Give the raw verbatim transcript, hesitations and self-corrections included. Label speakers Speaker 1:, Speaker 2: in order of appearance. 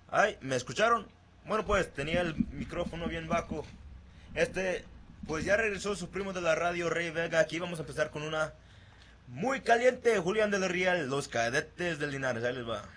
Speaker 1: Ay, ¿me escucharon? Bueno, pues tenía el micrófono bien bajo. Este, pues ya regresó su primo de la radio, Rey Vega. Aquí vamos a empezar con una muy caliente. Julián del Real, los cadetes del Linares. Ahí les va.